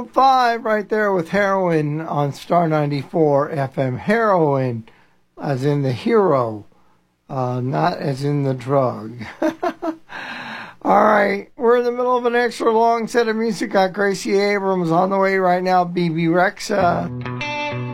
Maroon 5 right there with Heroin on Star 94 FM. Heroin as in the hero, not as in the drug. All right, we're in the middle of an extra long set of music. Got Gracie Abrams on the way right now, BB Rexa.